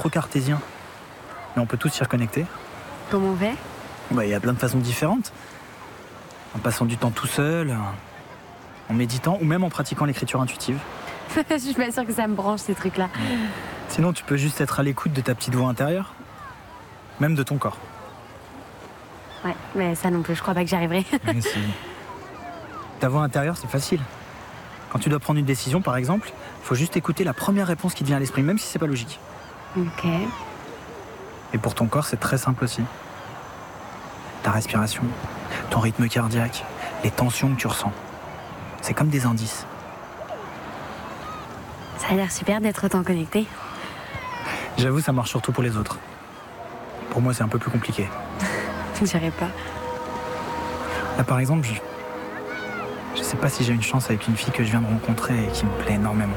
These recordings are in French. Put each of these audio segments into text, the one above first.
trop cartésien. Mais on peut tous s'y reconnecter. Comment on fait? Il y a plein de façons différentes. En passant du temps tout seul, en méditant ou même en pratiquant l'écriture intuitive. Je suis pas sûre que ça me branche ces trucs-là. Sinon, tu peux juste être à l'écoute de ta petite voix intérieure. Même de ton corps. Ouais, mais ça non plus, je crois pas que j'y arriverai. Mais si. Ta voix intérieure, c'est facile. Quand tu dois prendre une décision, par exemple, il faut juste écouter la première réponse qui te vient à l'esprit, même si c'est pas logique. Ok. Et pour ton corps, c'est très simple aussi. Ta respiration, ton rythme cardiaque, les tensions que tu ressens. C'est comme des indices. Ça a l'air super d'être autant connecté. J'avoue, ça marche surtout pour les autres. Pour moi, c'est un peu plus compliqué. Je dirais pas. Là, par exemple, je sais pas si j'ai une chance avec une fille que je viens de rencontrer et qui me plaît énormément.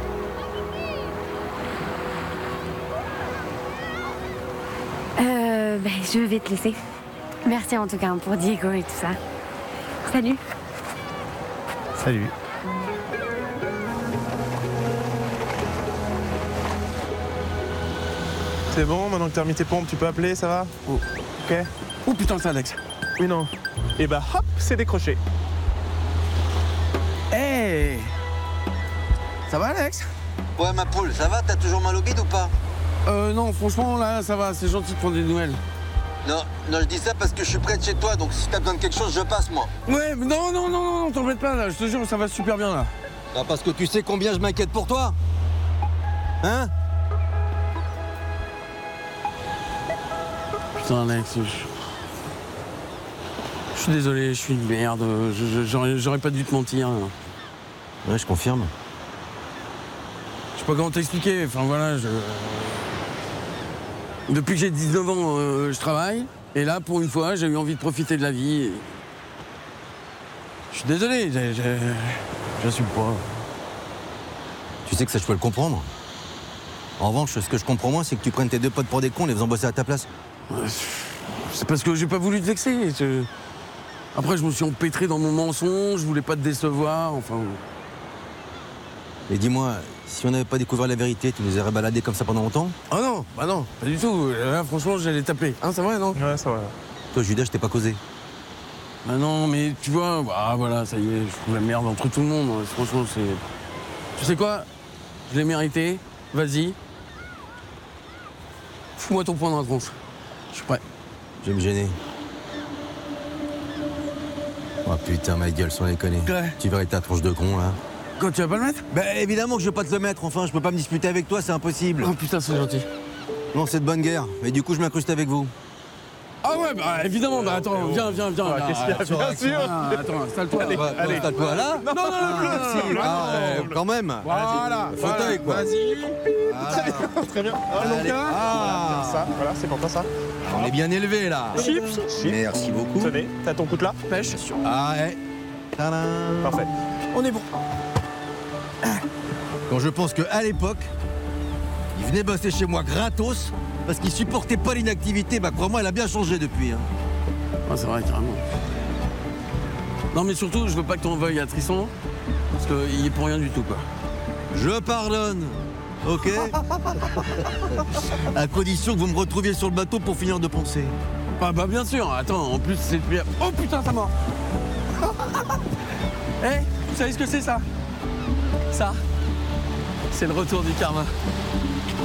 Je vais te laisser. Merci en tout cas pour Diego et tout ça. Salut. Salut. C'est bon, maintenant que t'as remis tes pompes, tu peux appeler, ça va? Oh. Ok. Oh putain, c'est Alex. Oui, non. Et bah hop, c'est décroché. Hey, ça va Alex? Ouais, ma poule, ça va? T'as toujours mal au bide ou pas? Non, franchement, là, ça va, c'est gentil de prendre des nouvelles. Non, je dis ça parce que je suis près de chez toi, donc si t'as besoin de quelque chose, je passe, moi. Ouais, mais non, t'embête pas, là, je te jure, ça va super bien, là. Bah, parce que tu sais combien je m'inquiète pour toi? Hein? Putain, Alex, je suis désolé, je suis une merde, j'aurais pas dû te mentir. Ouais, je confirme. Je sais pas comment t'expliquer, enfin voilà, Depuis que j'ai 19 ans, je travaille, et là, pour une fois, j'ai eu envie de profiter de la vie. Je suis désolé, j'assume pas. Tu sais que ça, je peux le comprendre. En revanche, ce que je comprends moins, c'est que tu prennes tes deux potes pour des cons et les faisant bosser à ta place. Ouais, c'est parce que j'ai pas voulu te vexer. Après, je me suis empêtré dans mon mensonge, je voulais pas te décevoir, enfin... Et dis-moi, si on n'avait pas découvert la vérité, tu nous aurais baladé comme ça pendant longtemps? Ah non, bah non, pas du tout. Là, franchement, j'allais taper. Hein, c'est vrai, non? Ouais, ça va. Toi, Judas, je t'ai pas causé. Bah non, mais tu vois, bah voilà, ça y est, je trouve la merde entre tout le monde. Franchement, c'est... Tu sais quoi? Je l'ai mérité, vas-y. Fous-moi ton poing dans la tronche. Je suis prêt. Je vais me gêner. Oh putain, ma gueule, sans déconner. Ouais. Tu verrais ta tronche de con, là. Quoi, tu vas pas le mettre? Bah évidemment que je vais pas te le mettre, enfin, je peux pas me disputer avec toi, c'est impossible. Oh putain, c'est gentil. Non, c'est de bonne guerre, mais du coup, je m'incruste avec vous. Ah ouais, bah évidemment, bah attends, viens. Qu'est-ce qu'il y a? Bien sûr. Ah, attends, installe-toi. Allez. Installe-toi là. Non, Quand même. Voilà. Fauteuil, quoi. Vas-y. Très bien. Allez. Ça, voilà, c'est pour toi, ça. On est bien élevé là. Chips. Merci beaucoup. Tenez, t'as ton coutelas? Pêche. Ah ouais. Tadam. Parfait. On est bon. Quand je pense qu'à l'époque, il venait bosser chez moi gratos parce qu'il supportait pas l'inactivité, bah crois-moi, elle a bien changé depuis. Hein. Ah, c'est vrai, carrément. Non, mais surtout, je veux pas que t'en veuilles à Tristan, parce qu'il est pour rien du tout, quoi. Je pardonne, ok? À condition que vous me retrouviez sur le bateau pour finir de penser. Ah bah bien sûr, attends, en plus c'est... Oh putain, ça mort. Vous savez ce que c'est ça? Ça, c'est le retour du karma.